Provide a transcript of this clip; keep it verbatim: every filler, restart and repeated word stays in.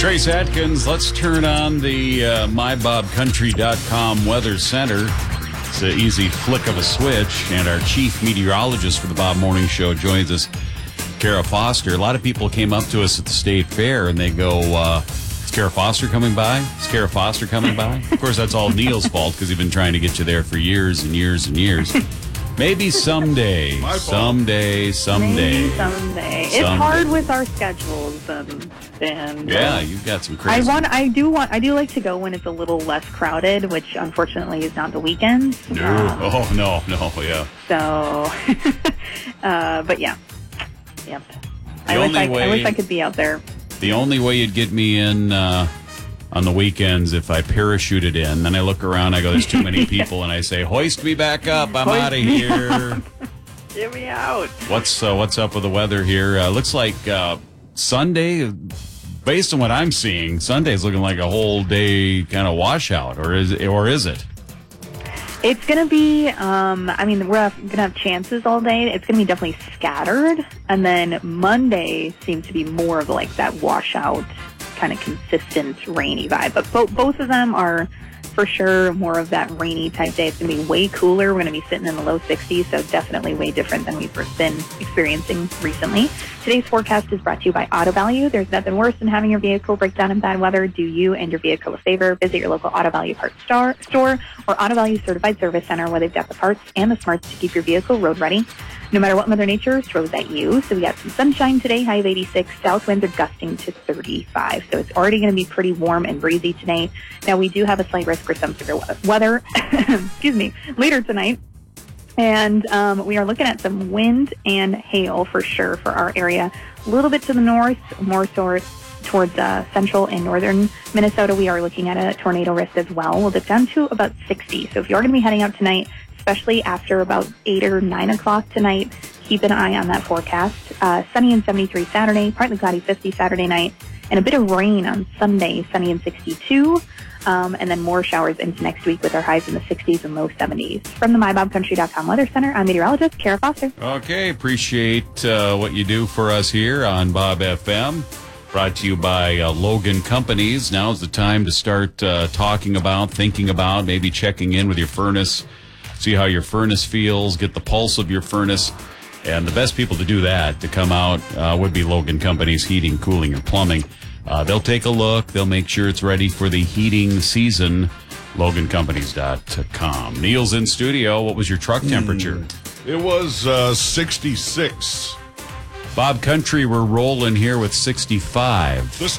Trace Atkins, let's turn on the uh, my bob country dot com Weather Center. It's an easy flick of a switch, and our chief meteorologist for the Bob Morning Show joins us, Kara Foster. A lot of people came up to us at the State Fair, and they go, uh, is Kara Foster coming by? Is Kara Foster coming by? Of course, that's all Neil's fault, because he's been trying to get you there for years and years and years. Maybe someday, someday, someday. Maybe someday. It's someday. hard with our schedules, and, and yeah, uh, you've got some crazy. I want, I do want, I do like to go when it's a little less crowded, which unfortunately is not the weekends. No, Um, oh no, no, yeah. So, uh, but yeah, yep. I wish only I, way- I wish I could be out there. The only way you'd get me in uh, on the weekends if I parachuted in. Then I look around, I go, there's too many people, and I say, hoist me back up. I'm Hoist out of me here. Get me out. What's uh, what's up with the weather here? Uh, looks like uh, Sunday, based on what I'm seeing, Sunday's looking like a whole day kind of washout, or is it, or is it? It's going to be, um, I mean, we're going to have chances all day. It's going to be definitely scattered. And then Monday seems to be more of like that washout, kind of consistent rainy vibe. But bo- both of them are for sure more of that rainy type day. It's going to be way cooler. We're going to be sitting in the low sixties, so definitely way different than we've been experiencing recently. Today's forecast is brought to you by Auto Value. There's nothing worse than having your vehicle break down in bad weather. Do you and your vehicle a favor. Visit your local Auto Value parts star, store or Auto Value Certified Service Center, where they've got the parts and the smarts to keep your vehicle road ready, no matter what Mother Nature throws at you. So we got some sunshine today, high of eighty-six. South winds are gusting to thirty-five. So it's already going to be pretty warm and breezy today. Now, we do have a slight risk for some severe weather, excuse me, later tonight. And um, we are looking at some wind and hail for sure for our area. A little bit to the north, more so towards uh, central and northern Minnesota. We are looking at a tornado risk as well. We'll dip down to about sixty. So if you are going to be heading out tonight, especially after about eight or nine o'clock tonight, keep an eye on that forecast. Uh, sunny and seventy-three Saturday, partly cloudy fifty Saturday night, and a bit of rain on Sunday, sunny and sixty-two. Um, and then more showers into next week with our highs in the sixties and low seventies. From the my bob country dot com Weather Center, I'm meteorologist Kara Foster. Okay, appreciate uh, what you do for us here on Bob F M. Brought to you by uh, Logan Companies. Now's the time to start uh, talking about, thinking about, maybe checking in with your furnace, see how your furnace feels, get the pulse of your furnace. And the best people to do that, to come out, uh, would be Logan Companies, heating, cooling, and plumbing. Uh, they'll take a look. They'll make sure it's ready for the heating season. Logan Companies dot com. Neil's in studio. What was your truck temperature? Mm, it was uh, sixty-six. Bob Country, we're rolling here with sixty-five. This